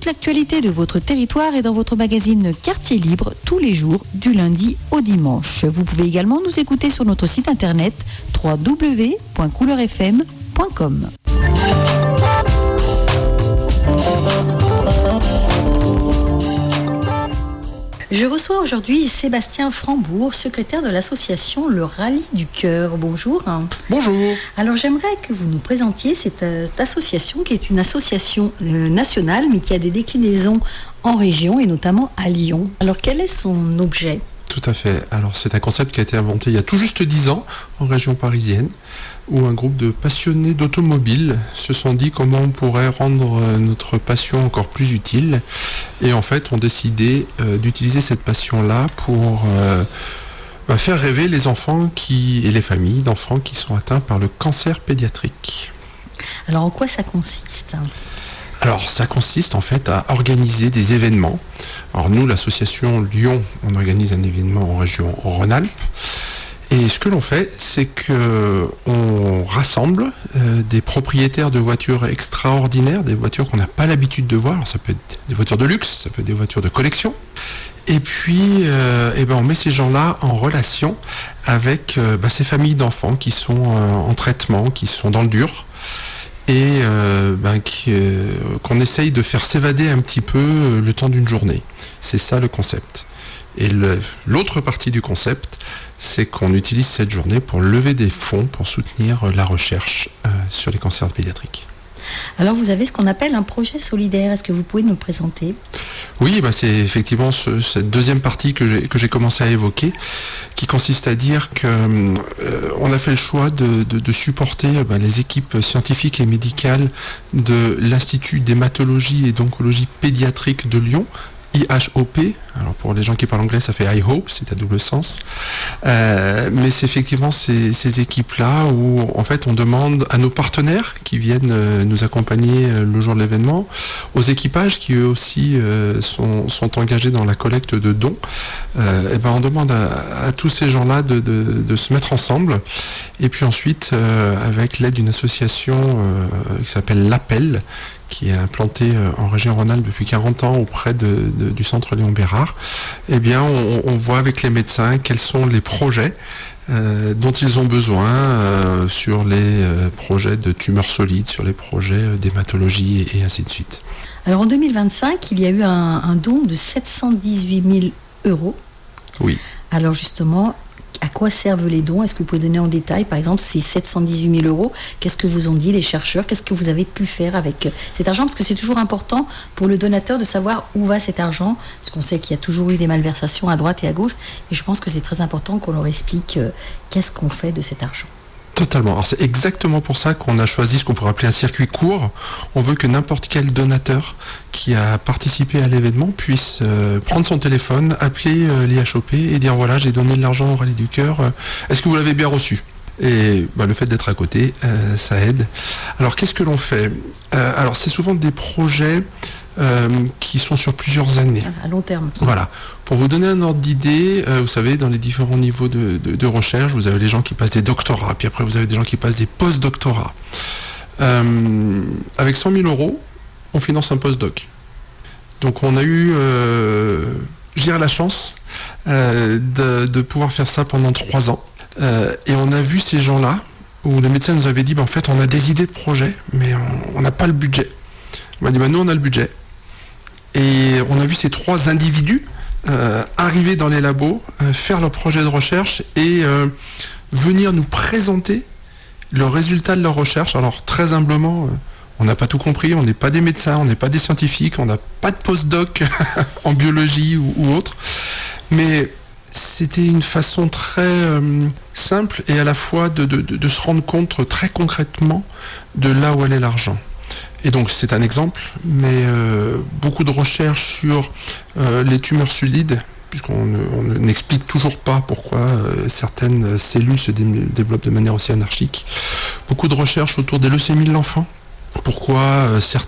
toute l'actualité de votre territoire est dans votre magazine Quartier Libre tous les jours du lundi au dimanche. Vous pouvez également nous écouter sur notre site internet www.couleurfm.com. Je reçois aujourd'hui Sébastien Frambourg, secrétaire de l'association Le Rallye du Cœur. Bonjour. Bonjour. Alors j'aimerais que vous nous présentiez cette association qui est une association nationale mais qui a des déclinaisons en région et notamment à Lyon. Alors quel est son objet ? Tout à fait. Alors c'est un concept qui a été inventé il y a tout juste 10 ans en région parisienne, où un groupe de passionnés d'automobile se sont dit comment on pourrait rendre notre passion encore plus utile, et en fait ont décidé d'utiliser cette passion-là pour faire rêver les enfants et les familles d'enfants qui sont atteints par le cancer pédiatrique. Alors en quoi ça consiste ? Alors ça consiste en fait à organiser des événements. Alors nous, l'association Lyon, on organise un événement en région Rhône-Alpes. Et ce que l'on fait, c'est qu'on rassemble des propriétaires de voitures extraordinaires, des voitures qu'on n'a pas l'habitude de voir. Alors, ça peut être des voitures de luxe, ça peut être des voitures de collection. Et puis, on met ces gens-là en relation avec ces familles d'enfants qui sont en traitement, qui sont dans le dur. Et qu'on essaye de faire s'évader un petit peu le temps d'une journée. C'est ça le concept. Et l'autre partie du concept, c'est qu'on utilise cette journée pour lever des fonds pour soutenir la recherche sur les cancers pédiatriques. Alors vous avez ce qu'on appelle un projet solidaire. Est-ce que vous pouvez nous le présenter ? Oui, c'est effectivement cette deuxième partie que j'ai commencé à évoquer, qui consiste à dire qu'on a fait le choix de supporter les équipes scientifiques et médicales de l'Institut d'hématologie et d'oncologie pédiatrique de Lyon, IHOP, alors pour les gens qui parlent anglais ça fait I Hope, c'est à double sens, mais c'est effectivement ces équipes-là où en fait on demande à nos partenaires qui viennent nous accompagner le jour de l'événement, aux équipages qui eux aussi sont engagés dans la collecte de dons, on demande à tous ces gens-là de se mettre ensemble, et puis ensuite avec l'aide d'une association qui s'appelle l'Appel, qui est implanté en région Rhône-Alpes depuis 40 ans auprès du centre Léon Bérard, on voit avec les médecins quels sont les projets dont ils ont besoin sur les projets de tumeurs solides, sur les projets d'hématologie et ainsi de suite. Alors en 2025, il y a eu un don de 718 000 euros. Oui. Alors justement, à quoi servent les dons ? Est-ce que vous pouvez donner en détail, par exemple, ces 718 000 euros ? Qu'est-ce que vous ont dit les chercheurs ? Qu'est-ce que vous avez pu faire avec cet argent ? Parce que c'est toujours important pour le donateur de savoir où va cet argent, parce qu'on sait qu'il y a toujours eu des malversations à droite et à gauche, et je pense que c'est très important qu'on leur explique qu'est-ce qu'on fait de cet argent. Totalement. Alors c'est exactement pour ça qu'on a choisi ce qu'on pourrait appeler un circuit court. On veut que n'importe quel donateur qui a participé à l'événement puisse prendre son téléphone, appeler l'IHOP et dire voilà, j'ai donné de l'argent au Rallye du Cœur, est-ce que vous l'avez bien reçu ? Et le fait d'être à côté, ça aide. Alors qu'est-ce que l'on fait ? Alors c'est souvent des projets qui sont sur plusieurs années. À long terme. Voilà. Pour vous donner un ordre d'idée, vous savez, dans les différents niveaux de recherche, vous avez les gens qui passent des doctorats, puis après vous avez des gens qui passent des post-doctorats. Avec 100 000 euros, on finance un post-doc. Donc on a eu, la chance de pouvoir faire ça pendant 3 ans. Et on a vu ces gens-là, où les médecins nous avaient dit, en fait, on a des idées de projets, mais on n'a pas le budget. On m'a dit, nous, on a le budget. Et on a vu ces 3 individus arriver dans les labos, faire leur projet de recherche et venir nous présenter le résultat de leur recherche. Alors, très humblement, on n'a pas tout compris, on n'est pas des médecins, on n'est pas des scientifiques, on n'a pas de post-doc en biologie ou autre. Mais c'était une façon très simple et à la fois de se rendre compte très concrètement de là où allait l'argent. Et donc c'est un exemple, mais beaucoup de recherches sur les tumeurs solides, puisqu'on n'explique toujours pas pourquoi certaines cellules se développent de manière aussi anarchique. Beaucoup de recherches autour des leucémies de l'enfant, pourquoi certains